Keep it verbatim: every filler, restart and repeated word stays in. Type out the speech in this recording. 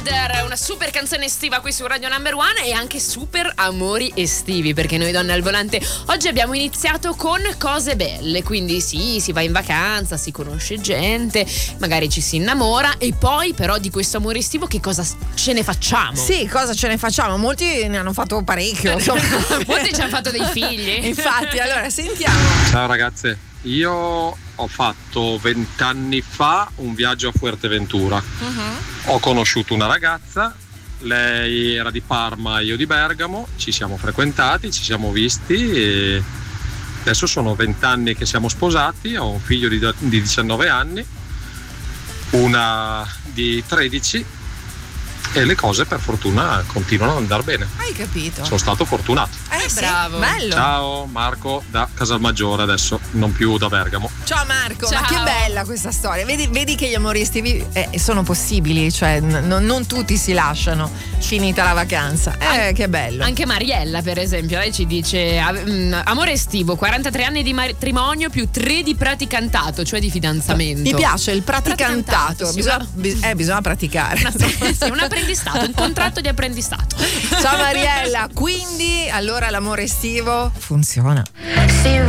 Mother, una super canzone estiva qui su Radio Number One e anche super amori estivi, perché noi donne al volante oggi abbiamo iniziato con cose belle, quindi sì, si va in vacanza, si conosce gente, magari ci si innamora e poi però di questo amore estivo che cosa ce ne facciamo? Sì, cosa ce ne facciamo? Molti ne hanno fatto parecchio. Molti ci hanno fatto dei figli. Infatti, allora sentiamo. Ciao ragazze, io ho fatto vent'anni fa un viaggio a Fuerteventura. Uh-huh. Ho conosciuto una ragazza, lei era di Parma, io di Bergamo, ci siamo frequentati, ci siamo visti e adesso sono vent'anni che siamo sposati, ho un figlio di, di diciannove anni, una di tredici e le cose per fortuna continuano ad andare bene. Hai capito? Sono stato fortunato. Eh, sì, bravo. Bello. Ciao Marco da Casalmaggiore, adesso non più da Bergamo. Ciao Marco, Ciao. ma che bella questa storia. Vedi, vedi che gli amori estivi eh, sono possibili, cioè n- non tutti si lasciano finita la vacanza. Eh, An- che bello. Anche Mariella, per esempio, lei ci dice um, amore estivo, quarantatré anni di matrimonio più tre di praticantato, cioè di fidanzamento. Mi piace il praticantato. Praticantato, sì, bisogna, una- bi- eh, bisogna praticare. Una, sì, un apprendistato, un contratto di apprendistato. Ciao Mariella, quindi allora l'amore estivo funziona. See you